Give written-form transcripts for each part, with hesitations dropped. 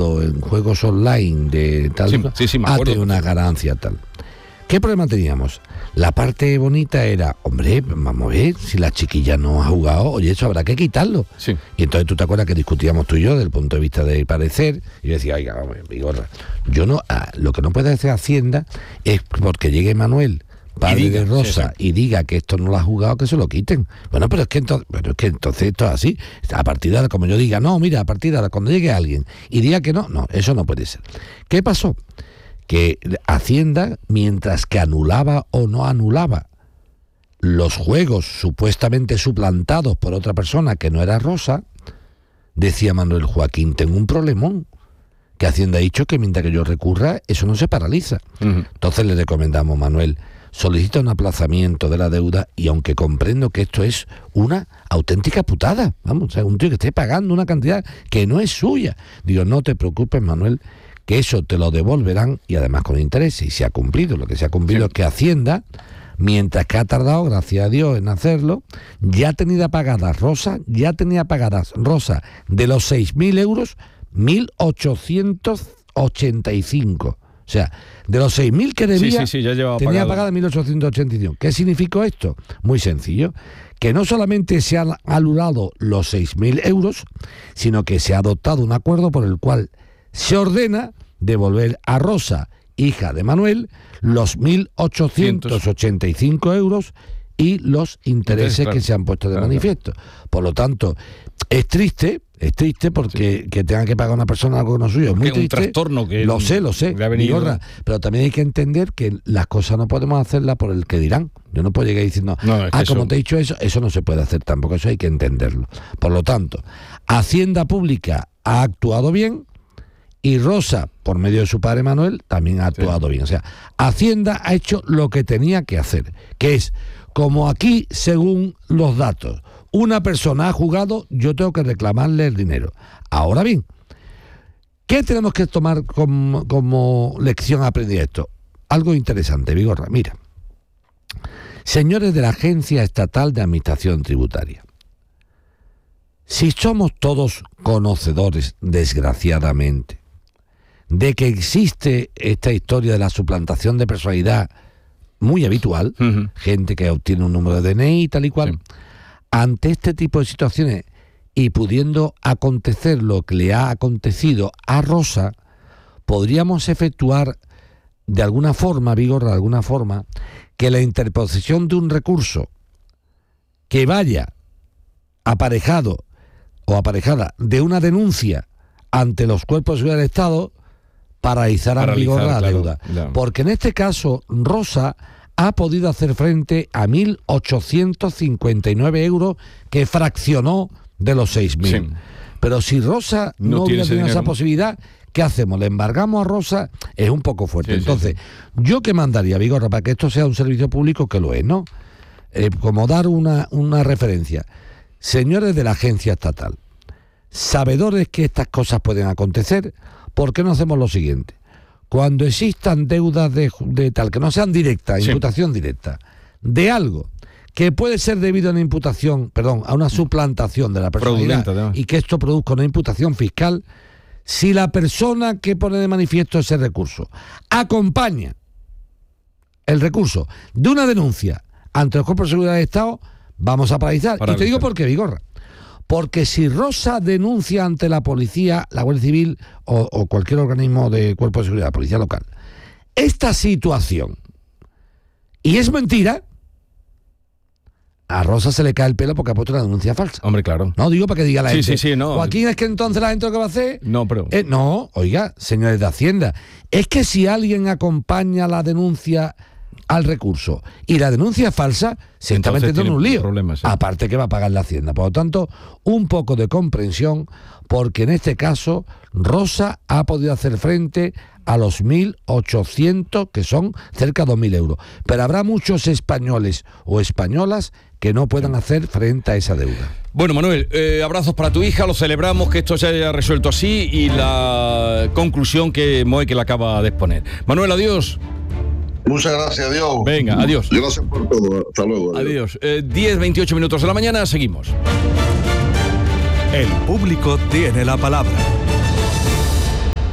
apalabrado en juegos online de tal, me acuerdo, tener una ganancia tal. ¿Qué problema teníamos? La parte bonita era, hombre, vamos a ver, si la chiquilla no ha jugado, oye, eso habrá que quitarlo. Sí. Y entonces tú te acuerdas que discutíamos tú y yo desde el punto de vista de parecer, y yo decía, oiga, vamos, Vigorra, yo no, lo que no puede hacer Hacienda es porque llegue Manuel, padre de Rosa, y diga que esto no lo ha jugado, que se lo quiten. Bueno, pero es que entonces esto es así. A partir de ahora, como yo diga, no, mira, a partir de ahora, cuando llegue alguien y diga que no, eso no puede ser. ¿Qué pasó? Que Hacienda, mientras que anulaba o no anulaba los juegos supuestamente suplantados por otra persona que no era Rosa, decía Manuel Joaquín, tengo un problemón, que Hacienda ha dicho que mientras que yo recurra, eso no se paraliza. Entonces le recomendamos, Manuel, solicita un aplazamiento de la deuda, y aunque comprendo que esto es una auténtica putada, vamos, o sea, un tío que esté pagando una cantidad que no es suya, digo, no te preocupes, Manuel, que eso te lo devolverán, y además con interés, y se ha cumplido. Lo que se ha cumplido es que Hacienda, mientras que ha tardado, gracias a Dios, en hacerlo, ya tenía pagadas Rosa de los 6.000 euros, 1.885. O sea, de los 6.000 que debía, ya tenía pagada 1.885. ¿Qué significó esto? Muy sencillo, que no solamente se han anulado los 6.000 euros, sino que se ha adoptado un acuerdo por el cual se ordena devolver a Rosa, hija de Manuel, los 1.885 euros y los intereses que se han puesto de manifiesto. Por lo tanto, es triste porque que tenga que pagar una persona algo que no es suyo. Es muy triste. Un trastorno que lo sé, Vigorra, pero también hay que entender que las cosas no podemos hacerlas por el que dirán. Yo no puedo llegar diciendo, como te he dicho eso no se puede hacer tampoco, eso hay que entenderlo. Por lo tanto, Hacienda Pública ha actuado bien, y Rosa, por medio de su padre Manuel, también ha actuado bien. O sea, Hacienda ha hecho lo que tenía que hacer, que es, como aquí, según los datos, una persona ha jugado, yo tengo que reclamarle el dinero. Ahora bien, ¿qué tenemos que tomar como lección aprendida de esto? Algo interesante, Vigorra. Mira, señores de la Agencia Estatal de Administración Tributaria, si somos todos conocedores, desgraciadamente, de que existe esta historia de la suplantación de personalidad muy habitual, gente que obtiene un número de DNI y tal y cual, ante este tipo de situaciones y pudiendo acontecer lo que le ha acontecido a Rosa, podríamos efectuar de alguna forma, Vigorra, de alguna forma, que la interposición de un recurso que vaya aparejado o aparejada de una denuncia ante los cuerpos de seguridad del Estado, paralizar a Vigorra la deuda. Porque en este caso, Rosa ha podido hacer frente a 1.859 euros que fraccionó de los 6.000. Sí. Pero si Rosa no hubiera tenido esa posibilidad, ¿qué hacemos? ¿Le embargamos a Rosa? Es un poco fuerte. Entonces, yo que mandaría, Vigorra, para que esto sea un servicio público, que lo es, ¿no? Como dar una referencia. Señores de la agencia estatal, sabedores que estas cosas pueden acontecer, ¿por qué no hacemos lo siguiente? Cuando existan deudas de tal, que no sean directas, imputación directa, de algo que puede ser debido a una imputación, a una suplantación de la personalidad y que esto produzca una imputación fiscal, si la persona que pone de manifiesto ese recurso acompaña el recurso de una denuncia ante los cuerpos de seguridad del Estado, vamos a paralizar. Y te digo por qué, Vigorra. Porque si Rosa denuncia ante la policía, la Guardia Civil o cualquier organismo de cuerpo de seguridad, policía local, esta situación, y es mentira, a Rosa se le cae el pelo porque ha puesto una denuncia falsa. Hombre, claro. No, digo para que diga la gente. Sí, no. Joaquín, es que entonces la gente lo que va a hacer... No, pero... no, oiga, señores de Hacienda, es que si alguien acompaña la denuncia al recurso y la denuncia es falsa, se está metiendo en un lío. Aparte que va a pagar la Hacienda. Por lo tanto, un poco de comprensión, porque en este caso Rosa ha podido hacer frente a los 1.800, que son cerca de 2.000 euros. Pero habrá muchos españoles o españolas que no puedan hacer frente a esa deuda. Bueno, Manuel, abrazos para tu hija, lo celebramos que esto se haya resuelto así, y la conclusión que Moekel acaba de exponer. Manuel, adiós. Muchas gracias, adiós. Venga, adiós. Gracias por todo, hasta luego. Adiós. 10:28 minutos de la mañana, seguimos. El público tiene la palabra.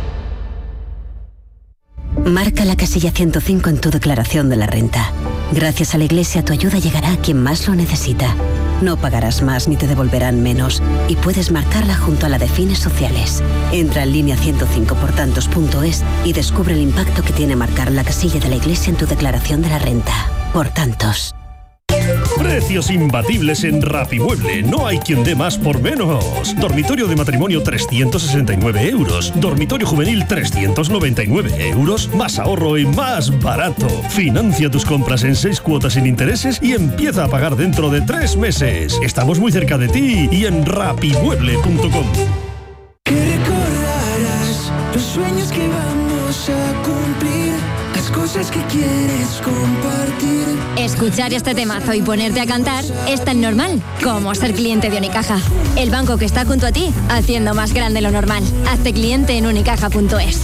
Marca la casilla 105 en tu declaración de la renta. Gracias a la Iglesia, tu ayuda llegará a quien más lo necesita. No pagarás más ni te devolverán menos. Y puedes marcarla junto a la de fines sociales. Entra en línea 105portantos.es y descubre el impacto que tiene marcar la casilla de la Iglesia en tu declaración de la renta. Por tantos. Precios imbatibles en Rapimueble. No hay quien dé más por menos. Dormitorio de matrimonio 369 euros. Dormitorio juvenil 399 euros. Más ahorro y más barato. Financia tus compras en 6 cuotas sin intereses y empieza a pagar dentro de 3 meses. Estamos muy cerca de ti y en rapimueble.com. Que recordarás los sueños que vamos a cumplir, las cosas que quieres compartir. Escuchar este temazo y ponerte a cantar es tan normal como ser cliente de Unicaja. El banco que está junto a ti, haciendo más grande lo normal. Hazte cliente en unicaja.es.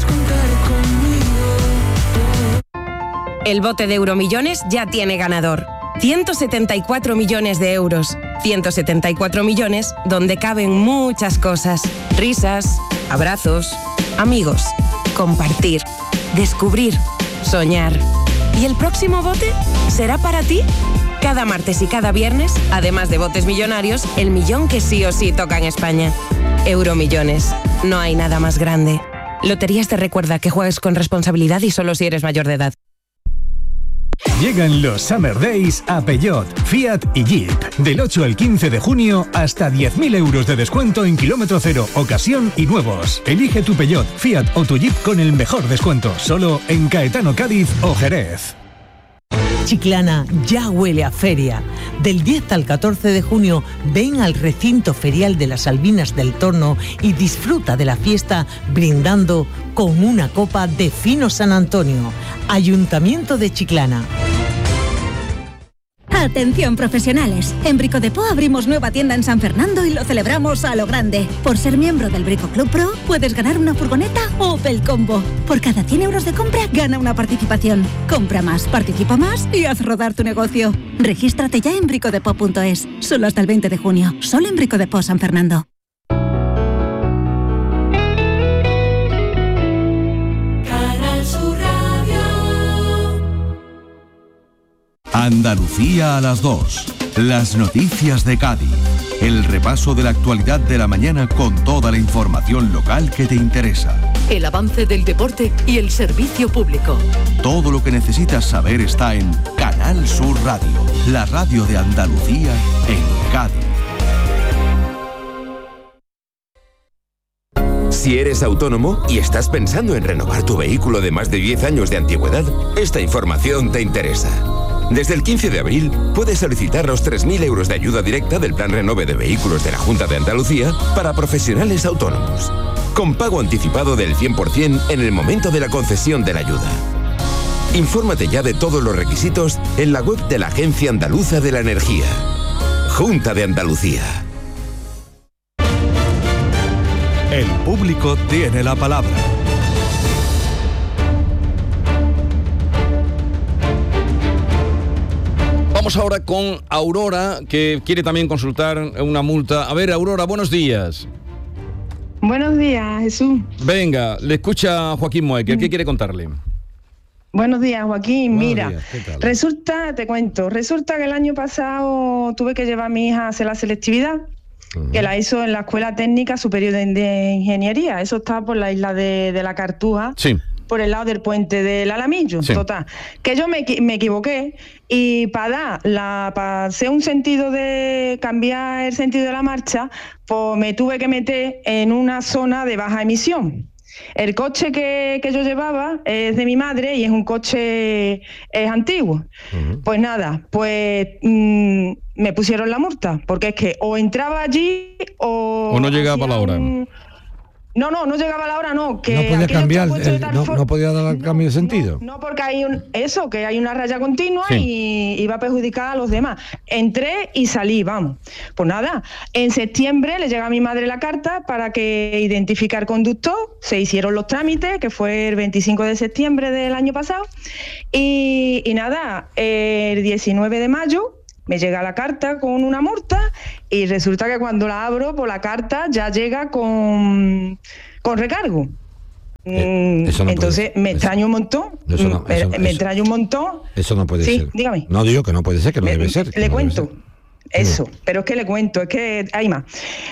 El bote de Euromillones ya tiene ganador. 174 millones de euros. 174 millones donde caben muchas cosas. Risas, abrazos, amigos, compartir, descubrir, soñar. ¿Y el próximo bote será para ti? Cada martes y cada viernes, además de botes millonarios, el millón que sí o sí toca en España. Euromillones. No hay nada más grande. Loterías te recuerda que juegues con responsabilidad y solo si eres mayor de edad. Llegan los Summer Days a Peugeot, Fiat y Jeep. Del 8 al 15 de junio, hasta 10.000 euros de descuento en kilómetro cero, ocasión y nuevos. Elige tu Peugeot, Fiat o tu Jeep con el mejor descuento. Solo en Caetano, Cádiz o Jerez. Chiclana ya huele a feria. Del 10 al 14 de junio, ven al recinto ferial de las Albinas del Torno y disfruta de la fiesta brindando con una copa de Fino San Antonio. Ayuntamiento de Chiclana. Atención profesionales, en Brico Depot abrimos nueva tienda en San Fernando y lo celebramos a lo grande. Por ser miembro del Brico Club Pro puedes ganar una furgoneta Opel Combo. Por cada 100 euros de compra gana una participación. Compra más, participa más y haz rodar tu negocio. Regístrate ya en bricodepot.es. Solo hasta el 20 de junio, solo en Brico Depot San Fernando. Andalucía a las 2. Las noticias de Cádiz. El repaso de la actualidad de la mañana con toda la información local que te interesa. El avance del deporte y el servicio público. Todo lo que necesitas saber está en Canal Sur Radio, la radio de Andalucía en Cádiz. Si eres autónomo y estás pensando en renovar tu vehículo de más de 10 años de antigüedad, esta información te interesa. Desde el 15 de abril puedes solicitar los 3.000 euros de ayuda directa del Plan Renove de Vehículos de la Junta de Andalucía para profesionales autónomos, con pago anticipado del 100% en el momento de la concesión de la ayuda. Infórmate ya de todos los requisitos en la web de la Agencia Andaluza de la Energía. Junta de Andalucía. El público tiene la palabra. Vamos ahora con Aurora, que quiere también consultar una multa. A ver, Aurora, buenos días. Buenos días, Jesús. Venga, le escucha Joaquín Moecker. ¿Qué quiere contarle? Buenos días, Joaquín. Buenos Mira, días, ¿qué tal? resulta que el año pasado tuve que llevar a mi hija a hacer la selectividad, que la hizo en la Escuela Técnica Superior de Ingeniería. Eso está por la isla de la Cartuja. Sí. Por el lado del puente del Alamillo, sí. Total. Que yo me equivoqué y para hacer un sentido de cambiar el sentido de la marcha, pues me tuve que meter en una zona de baja emisión. El coche que yo llevaba es de mi madre y es un coche antiguo. Pues nada, me pusieron la multa, porque es que o entraba allí o no llegaba a la hora. No llegaba a la hora, no. Que no podía cambiar, no podía dar el cambio de sentido. No, porque hay que hay una raya continua, sí. Y iba a perjudicar a los demás. Entré y salí, vamos. Pues nada, en septiembre le llega a mi madre la carta para que identifique al conductor. Se hicieron los trámites, que fue el 25 de septiembre del año pasado. Y nada, el 19 de mayo me llega la carta con una multa y resulta que cuando la abro, pues la carta ya llega con recargo. Entonces me extraño un montón. Me extraño un montón. Eso no puede ser. Dígame. No digo que no puede ser, que no debe ser. Le cuento. Eso, pero es que le cuento, es que hay más.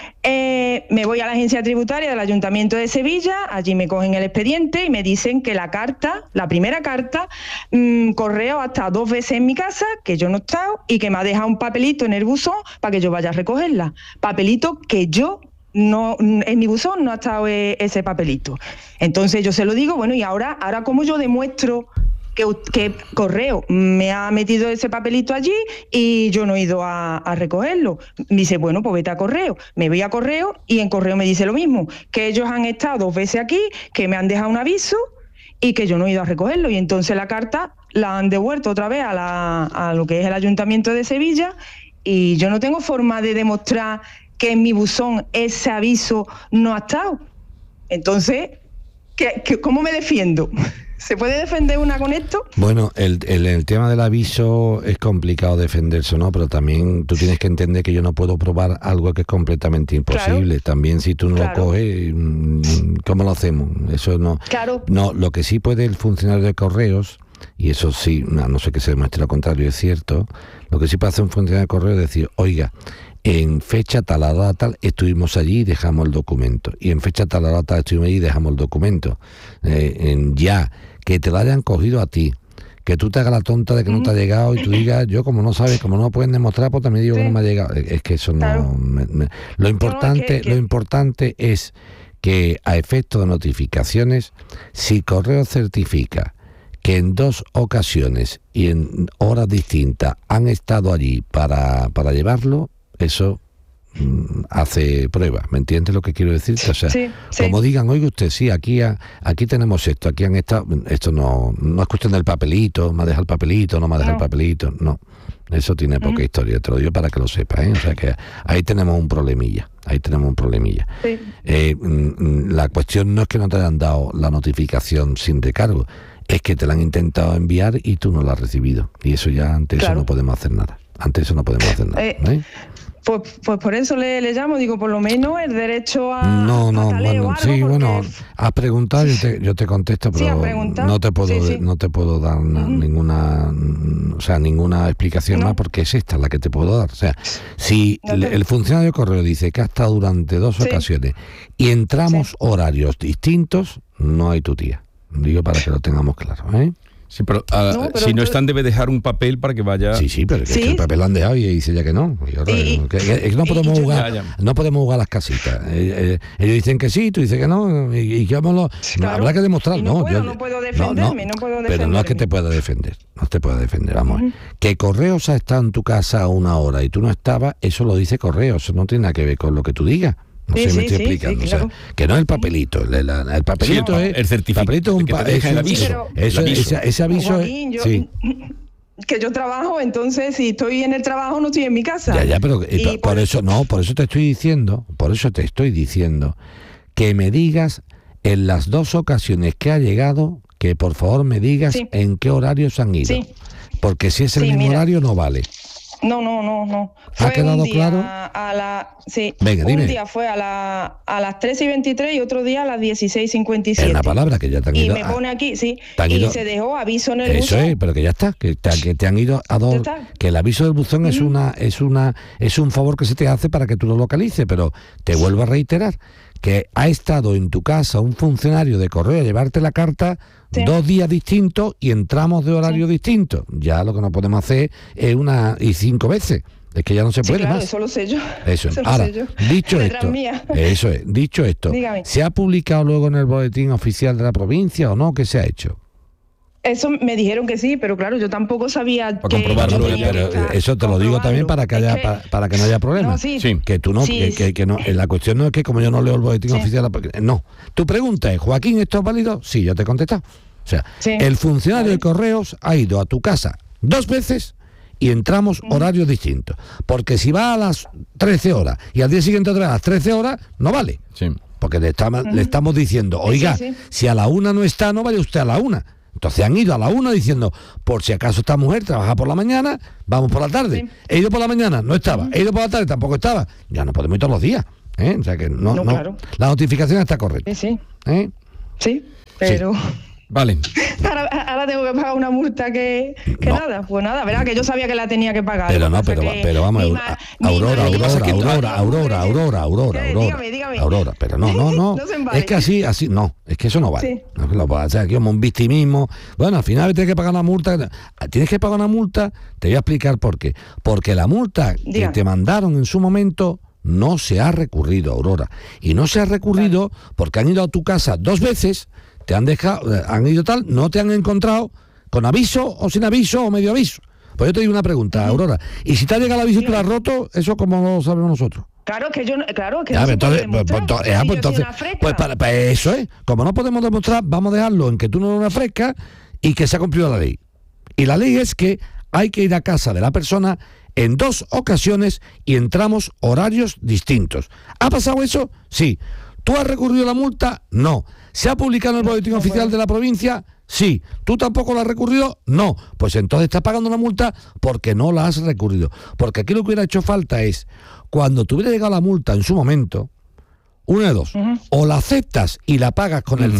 Me voy a la agencia tributaria del Ayuntamiento de Sevilla, allí me cogen el expediente y me dicen que la primera carta, correo ha estado 2 veces en mi casa, que yo no he estado, y que me ha dejado un papelito en el buzón para que yo vaya a recogerla. Papelito que yo no, en mi buzón no ha estado ese papelito. Entonces yo se lo digo, bueno, y ahora ¿cómo yo demuestro que correo me ha metido ese papelito allí y yo no he ido a recogerlo? Me dice, bueno, pues vete a correo. Me voy a correo y en correo me dice lo mismo, que ellos han estado 2 veces aquí, que me han dejado un aviso y que yo no he ido a recogerlo. Y entonces la carta la han devuelto otra vez a lo que es el Ayuntamiento de Sevilla, y yo no tengo forma de demostrar que en mi buzón ese aviso no ha estado. Entonces, ¿cómo me defiendo? ¿Se puede defender una con esto? Bueno, el tema del aviso es complicado defenderse, ¿no? Pero también tú tienes que entender que yo no puedo probar algo que es completamente imposible. Claro. También si tú no lo coges, ¿cómo lo hacemos? Eso no. Claro. No, lo que sí puede el funcionario de correos, y eso sí, no sé que se demuestre lo contrario, es cierto, lo que sí puede hacer un funcionario de correos es decir, oiga, en fecha tal, a la tal, estuvimos allí y dejamos el documento. Y en fecha tal, a la tal, estuvimos allí y dejamos el documento. Ya, que te lo hayan cogido a ti, que tú te hagas la tonta de que no te ha llegado y tú digas, yo como no sabes, como no lo pueden demostrar, pues también digo que no me ha llegado. Es que eso no... Lo importante es que a efecto de notificaciones, si correo certifica que en 2 ocasiones y en horas distintas han estado allí para llevarlo, eso hace prueba, ¿me entiendes lo que quiero decir? O sea, como digan, oiga usted, sí, aquí tenemos esto, aquí han estado, esto no es cuestión del papelito, me ha dejado el papelito, no me ha dejado el papelito, no, eso tiene poca historia, te lo digo para que lo sepas, o sea que ahí tenemos un problemilla. Sí. La cuestión no es que no te hayan dado la notificación sin recargo, es que te la han intentado enviar y tú no la has recibido, y eso ya ante eso no podemos hacer nada. Pues por eso le llamo, digo, por lo menos el derecho a... Has preguntado, yo te contesto, pero no te puedo dar ninguna explicación más, porque es esta la que te puedo dar. O sea, si el funcionario de correo dice que ha estado durante 2 ocasiones y entramos horarios distintos, no hay tutía. Digo para que lo tengamos claro, ¿eh? Sí, pero si no están, debe dejar un papel para que vaya... Sí, pero es que el papel lo han dejado y dice ya que no. No podemos jugar las casitas. Ellos dicen que sí, tú dices que no, y habrá que demostrar. No puedo defenderme. Pero no es que te pueda defender, vamos. Que Correos ha estado en tu casa 1 hora y tú no estabas, eso lo dice Correos, eso no tiene nada que ver con lo que tú digas. No sé si me estoy explicando, claro. O sea, que no es el papelito, el papelito es el certificado, el aviso. Ese aviso Joaquín, que yo trabajo, entonces si estoy en el trabajo no estoy en mi casa. Pero por eso te estoy diciendo que me digas en las 2 ocasiones que ha llegado, que por favor me digas en qué horarios han ido. Porque si es el mismo horario no vale. No. ¿Ha quedado claro? Venga, dime. Un día fue a las 13:23 y otro día a las 16:57. Es una palabra que ya te han ido. Y me pone aquí, y se dejó aviso en el buzón. Eso es, pero que ya está, que te han ido a 2. Que el aviso del buzón es un favor que se te hace para que tú lo localices, pero te vuelvo a reiterar que ha estado en tu casa un funcionario de correo a llevarte la carta 2 días distintos y entramos de horario distintos. Ya lo que no podemos hacer es 5 veces. Es que ya no se puede más. Eso lo sé yo. Eso. Ahora, dicho esto, dígame. ¿Se ha publicado luego en el boletín oficial de la provincia o no? ¿Qué se ha hecho? Eso me dijeron que sí, pero claro, yo tampoco sabía para comprobarlo. Pero eso te lo digo también para que para que no haya problemas. Que tú no, que no. La cuestión no es que como yo no leo el boletín oficial, no. Tu pregunta es, Joaquín, ¿esto es válido? Sí, yo te he contestado. O sea, el funcionario de correos ha ido a tu casa 2 veces y entramos horarios distintos. Porque si va a las 13 horas y al día siguiente otra vez a las 13 horas, no vale. Sí. Porque le estamos diciendo, oiga, si a la 1 no está, no vaya usted a la 1. Entonces han ido a la 1 diciendo, por si acaso esta mujer trabaja por la mañana, vamos por la tarde. He ido por la mañana, no estaba. He ido por la tarde, tampoco estaba. Ya no podemos ir todos los días. O sea que no. Claro. La notificación está correcta. Sí. ¿Eh? Sí. pero... Sí. Vale. Ahora tengo que pagar una multa que no. Nada. Pues nada, verá que yo sabía que la tenía que pagar. Pero no, pero vamos, Aurora, pero no. Es que así, no, es que eso no vale. Sí. No, lo puedes hacer aquí como un victimismo. Bueno, al final tienes que pagar una multa. Tienes que pagar una multa, te voy a explicar por qué. Porque la multa que te mandaron en su momento no se ha recurrido, Aurora. Y no se ha recurrido porque han ido a tu casa 2 veces, te han dejado, han ido tal, no te han encontrado con aviso o sin aviso o medio aviso. Pues yo te digo una pregunta, Aurora. ¿Y si te ha llegado el aviso y tú lo has roto, eso cómo lo sabemos nosotros? Claro que yo, claro que ya, no entonces, pues para eso es. Como no podemos demostrar, vamos a dejarlo en que tú no eres una fresca y que se ha cumplido la ley. Y la ley es que hay que ir a casa de la persona en 2 ocasiones y en tramos horarios distintos. ¿Ha pasado eso? Sí. ¿Tú has recurrido a la multa? No. ¿Se ha publicado en el boletín oficial de la provincia? Sí. ¿Tú tampoco la has recurrido? No. Pues entonces estás pagando una multa porque no la has recurrido. Porque aquí lo que hubiera hecho falta es, cuando te hubiera llegado la multa en su momento, una de dos, o la aceptas y la pagas con el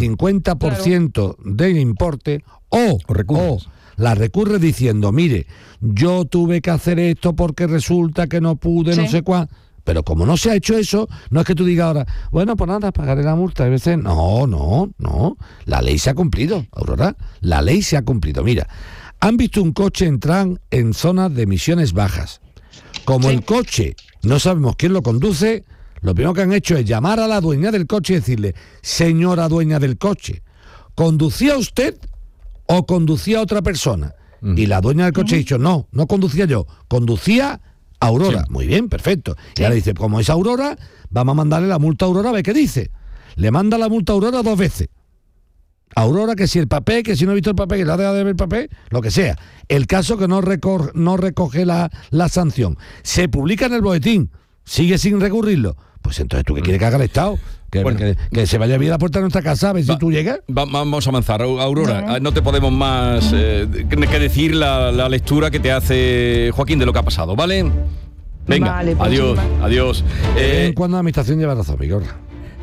50% del importe, o la recurres diciendo, mire, yo tuve que hacer esto porque resulta que no pude, no sé cuál. Pero como no se ha hecho eso, no es que tú digas ahora, bueno, pues nada, pagaré la multa. A veces, no. La ley se ha cumplido, Aurora. La ley se ha cumplido. Mira, han visto un coche entrar en zonas de emisiones bajas. Como el coche, no sabemos quién lo conduce, lo primero que han hecho es llamar a la dueña del coche y decirle, señora dueña del coche, ¿conducía usted o conducía otra persona? Y la dueña del coche ha dicho, no conducía yo, conducía Aurora. Sí. Muy bien, perfecto. Y ahora dice, como es Aurora, vamos a mandarle la multa a Aurora, a ver qué dice. Le manda la multa a Aurora 2 veces. Aurora, que si el papel, que si no ha visto el papel, que le ha dejado de ver el papel, lo que sea. El caso que no recoge la sanción. Se publica en el boletín, sigue sin recurrirlo. Pues entonces, ¿tú qué quieres que haga el Estado? Que se vaya a abrir la puerta de nuestra casa a ver si tú llegas. Vamos a avanzar, Aurora. No te podemos más que decir la lectura que te hace Joaquín de lo que ha pasado, ¿vale? Venga, vale, adiós. Cuando la administración lleva razón, Vigorra.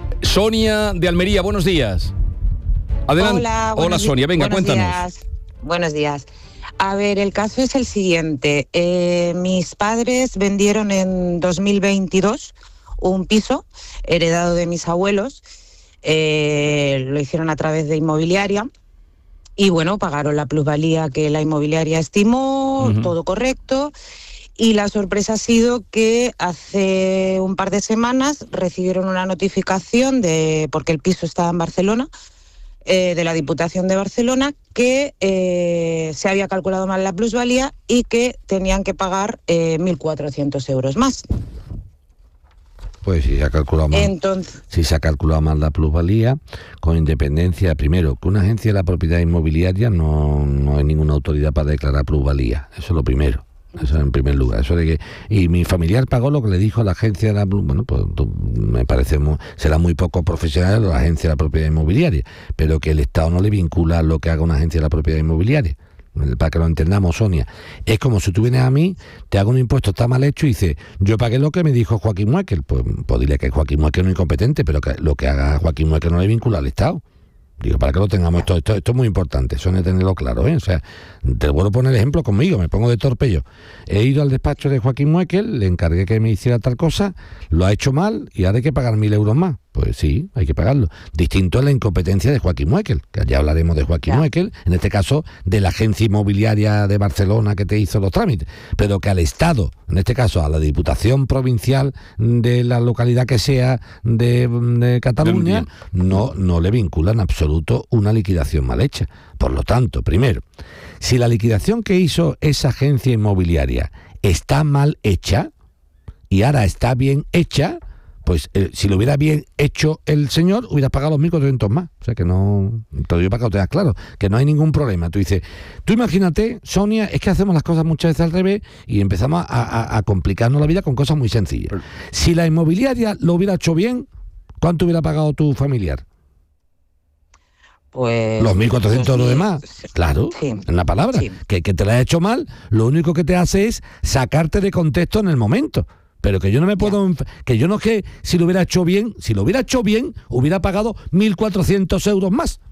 Sonia de Almería, buenos días. Adelante. Hola Sonia, venga, cuéntanos. Buenos días. A ver, el caso es el siguiente. Mis padres vendieron en 2022 un piso heredado de mis abuelos, lo hicieron a través de inmobiliaria y bueno, pagaron la plusvalía que la inmobiliaria estimó, todo correcto, y la sorpresa ha sido que hace un par de semanas recibieron una notificación porque el piso estaba en Barcelona, de la Diputación de Barcelona, que se había calculado mal la plusvalía y que tenían que pagar 1.400 euros más. Pues si se ha calculado mal, la plusvalía, con independencia, primero, que una agencia de la propiedad inmobiliaria no es ninguna autoridad para declarar plusvalía, eso es lo primero. Eso en primer lugar, eso de que y mi familiar pagó lo que le dijo la agencia de la bueno, pues me parece será muy poco profesional la agencia de la propiedad inmobiliaria, pero que el Estado no le vincula lo que haga una agencia de la propiedad inmobiliaria. Para que lo entendamos, Sonia, es como si tú vienes a mí, te hago un impuesto, está mal hecho y dices, yo pagué lo que me dijo Joaquín Muekel. Pues dile que Joaquín Muekel no es incompetente, pero que lo que haga Joaquín Muekel no le vincula al Estado. Digo, para que lo tengamos, esto es muy importante, eso hay que tenerlo claro, ¿eh? O sea, te vuelvo a poner ejemplo conmigo, me pongo de torpello. He ido al despacho de Joaquín Muekel, le encargué que me hiciera tal cosa, lo ha hecho mal y ahora hay que pagar 1.000 euros más. Pues sí, hay que pagarlo. Distinto es la incompetencia de Joaquín Muekel, que ya hablaremos de Joaquín Muekel, en este caso de la agencia inmobiliaria de Barcelona que te hizo los trámites, pero que al Estado, en este caso a la Diputación Provincial de la localidad que sea de Cataluña, no le vinculan en absoluto una liquidación mal hecha. Por lo tanto, primero, si la liquidación que hizo esa agencia inmobiliaria está mal hecha y ahora está bien hecha, pues si lo hubiera bien hecho el señor, hubiera pagado los 1.400 más. O sea que no, te lo digo para que lo tengas claro, que no hay ningún problema. Tú dices, tú imagínate, Sonia, es que hacemos las cosas muchas veces al revés y empezamos a complicarnos la vida con cosas muy sencillas. Si la inmobiliaria lo hubiera hecho bien, ¿cuánto hubiera pagado tu familiar? Pues los 1.400 euros de más, claro, en la palabra, que te la has hecho mal, lo único que te hace es sacarte de contexto en el momento. Pero que yo no me puedo... Si lo hubiera hecho bien, hubiera pagado 1.400 euros más.